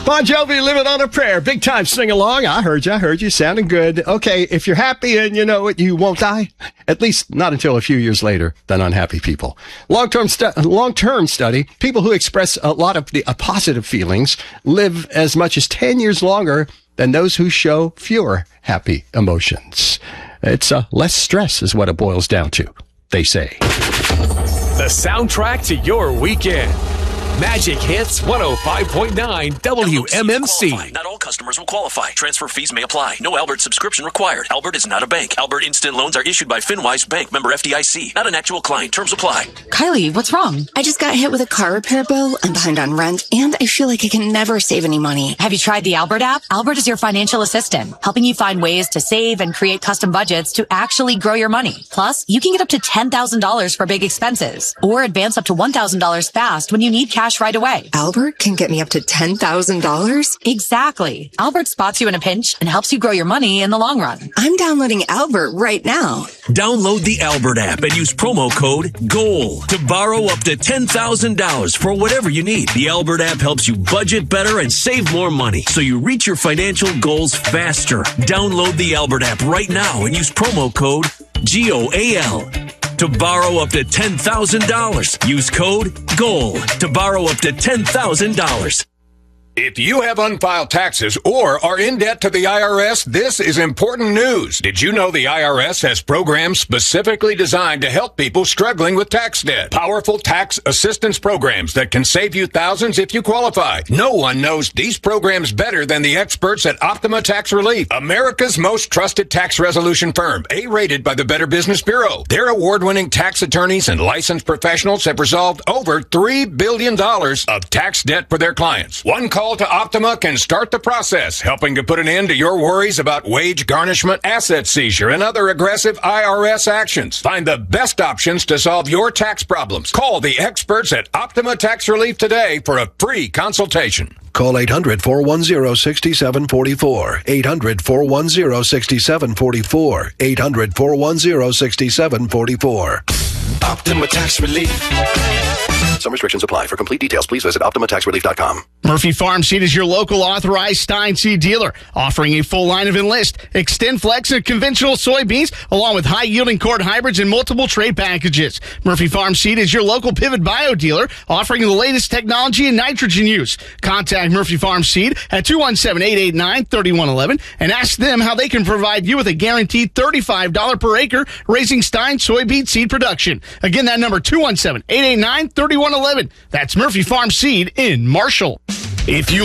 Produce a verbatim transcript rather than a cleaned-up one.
Bon Jovi, Living on a Prayer. Big time sing along. I heard you. I heard you. Sounding good. Okay, if you're happy and you know it, you won't die. At least not until a few years later than unhappy people. Long-term, stu- long-term study, people who express a lot of the uh, positive feelings live as much as ten years longer than those who show fewer happy emotions. It's uh, less stress is what it boils down to, they say. The soundtrack to your weekend. Magic Hits one oh five point nine W M M C. Not all customers will qualify. Transfer fees may apply. No Albert subscription required. Albert is not a bank. Albert Instant Loans are issued by FinWise Bank, member F D I C. Not an actual client. Terms apply. Kylie, what's wrong? I just got hit with a car repair bill. I'm behind on rent, and I feel like I can never save any money. Have you tried the Albert app? Albert is your financial assistant, helping you find ways to save and create custom budgets to actually grow your money. Plus, you can get up to ten thousand dollars for big expenses, or advance up to one thousand dollars fast when you need cash right away. Albert can get me up to ten thousand dollars? Exactly. Albert spots you in a pinch and helps you grow your money in the long run. I'm downloading Albert right now. Download the Albert app and use promo code GOAL to borrow up to ten thousand dollars for whatever you need. The Albert app helps you budget better and save more money so you reach your financial goals faster. Download the Albert app right now and use promo code G O A L to borrow up to ten thousand dollars. Use code GOAL to borrow up to ten thousand dollars. If you have unfiled taxes or are in debt to the I R S, this is important news. Did you know the I R S has programs specifically designed to help people struggling with tax debt? Powerful tax assistance programs that can save you thousands if you qualify. No one knows these programs better than the experts at Optima Tax Relief, America's most trusted tax resolution firm, A-rated by the Better Business Bureau. Their award-winning tax attorneys and licensed professionals have resolved over three billion dollars of tax debt for their clients. One call to Optima can start the process, helping to put an end to your worries about wage garnishment, asset seizure, and other aggressive I R S actions. Find the best options to solve your tax problems. Call the experts at Optima Tax Relief today for a free consultation. Call eight hundred, four one zero, six seven four four. eight hundred, four one zero, six seven four four. eight hundred, four one zero, six seven four four. Optima Tax Relief. Some restrictions apply. For complete details, please visit Optima Tax Relief dot com. Murphy Farm Seed is your local authorized Stein seed dealer, offering a full line of Enlist, Extend Flex, and conventional soybeans, along with high-yielding corn hybrids and multiple trade packages. Murphy Farm Seed is your local Pivot Bio dealer, offering the latest technology in nitrogen use. Contact Murphy Farm Seed at two one seven, eight eight nine, three one one one and ask them how they can provide you with a guaranteed thirty-five dollars per acre raising Stein soybean seed production. Again, that number, two one seven, eight eight nine, three one one one. That's Murphy Farm Seed in Marshall. If you